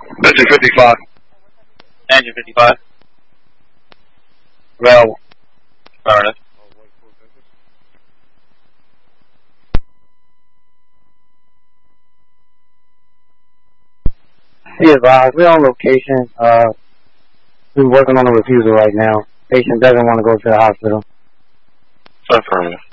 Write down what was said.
Engine 55. Engine 55. Available. Affirmative. Be advised, we're on location. We're working on a refusal right now. Patient doesn't want to go to the hospital. Affirmative.